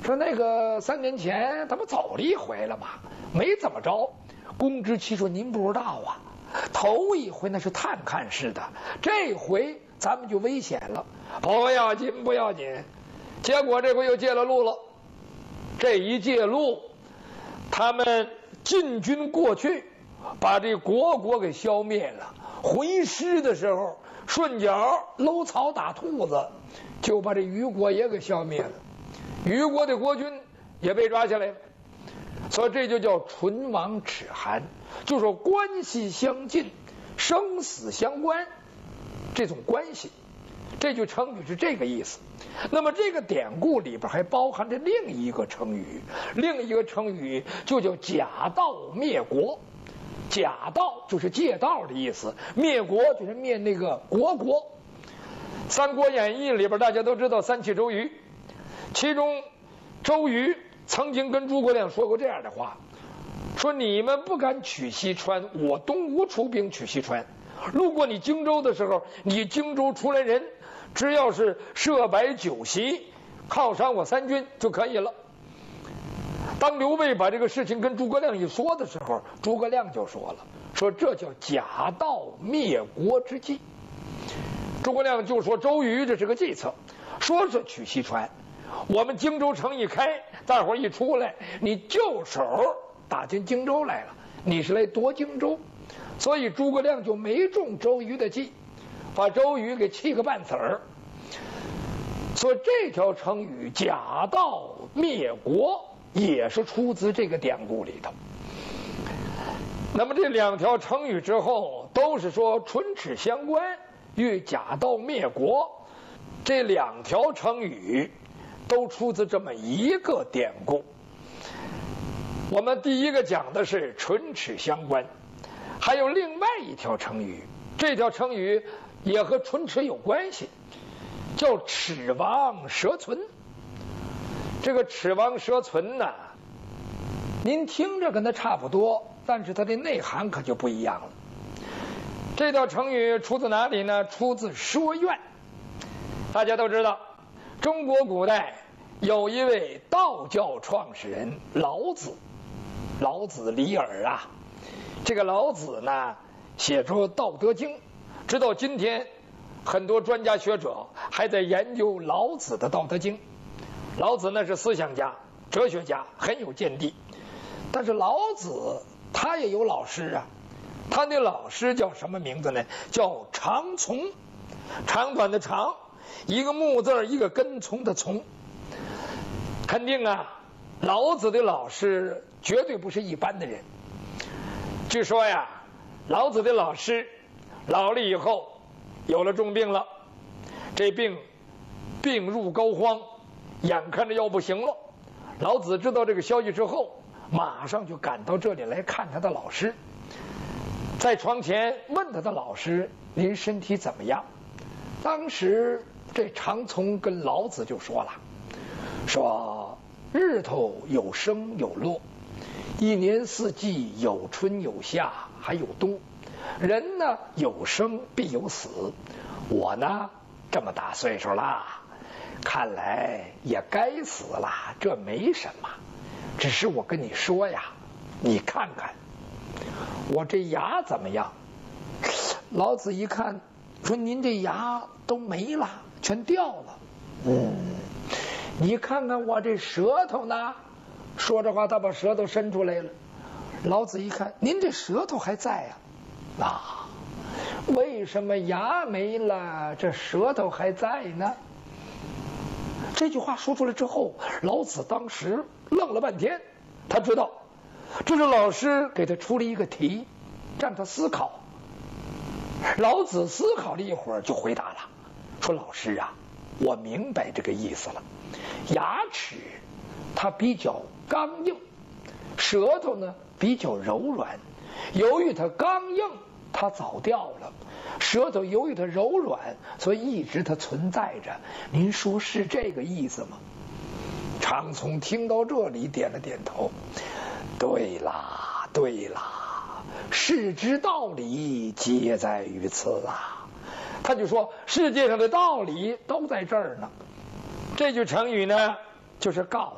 说那个3年前他不走了一回了吗？没怎么着。公之奇说您不知道啊，头一回那是探看式的，这回咱们就危险了。不要紧不要紧，结果这回又借了路了。这一借路，他们进军过去，把这国给消灭了。回师的时候，顺脚搂草打兔子，就把这虞国也给消灭了。虞国的国君也被抓下来了。所以这就叫唇亡齿寒，就说关系相近，生死相关，这种关系，这句成语是这个意思。那么这个典故里边还包含着另一个成语，就叫假道灭国。假道就是借道的意思，灭国就是灭那个国。《三国演义》里边大家都知道三气周瑜，其中周瑜曾经跟诸葛亮说过这样的话，说你们不敢取西川，我东吴出兵取西川。路过你荆州的时候，你荆州出来人，只要是设摆酒席，犒赏我3军就可以了。当刘备把这个事情跟诸葛亮一说的时候，诸葛亮就说了，说这叫假道灭国之计。诸葛亮就说周瑜这是个计策，说是取西川，我们荆州城一开，大伙一出来，你就手打进荆州来了，你是来夺荆州。所以诸葛亮就没中周瑜的计，把周瑜给气个半死儿。所以这条成语假道灭国也是出自这个典故里头。那么这2条成语之后都是说唇齿相关，与假道灭国，这2条成语都出自这么一个典故。我们第一个讲的是唇齿相关，还有另外一条成语，这条成语也和唇齿有关系，叫齿亡舌存。这个齿亡舌存呢，您听着跟它差不多，但是它的内涵可就不一样了。这条成语出自哪里呢？出自《说苑》。大家都知道，中国古代有一位道教创始人老子，老子李耳啊。这个老子呢，写出《道德经》，直到今天，很多专家学者还在研究老子的《道德经》。老子呢是思想家、哲学家，很有见地。但是老子他也有老师啊，他那老师叫什么名字呢？叫长从，长短的长，一个木字，一个跟从的从。肯定啊，老子的老师绝对不是一般的人。据说呀，老子的老师老了以后有了重病了，这病入膏肓，眼看着要不行了。老子知道这个消息之后，马上就赶到这里来看他的老师，在床前问他的老师，您身体怎么样？当时这长从跟老子就说了，说日头有升有落，一年四季有春有夏还有冬，人呢有生必有死，我呢这么大岁数了，看来也该死了，这没什么，只是我跟你说呀，你看看我这牙怎么样？老子一看说，您这牙都没了，全掉了。你看看我这舌头呢？说着话他把舌头伸出来了。老子一看，您这舌头还在啊，为什么牙没了，这舌头还在呢？这句话说出来之后，老子当时愣了半天。他知道这是老师给他出了一个题，让他思考。老子思考了一会儿就回答了，说老师啊，我明白这个意思了。牙齿它比较刚硬，舌头呢比较柔软，由于它刚硬它早掉了，舌头由于它柔软，所以一直它存在着。您说是这个意思吗？长从听到这里点了点头，对啦对啦，世之道理皆在于此啊。他就说世界上的道理都在这儿呢。这句成语呢，就是告诉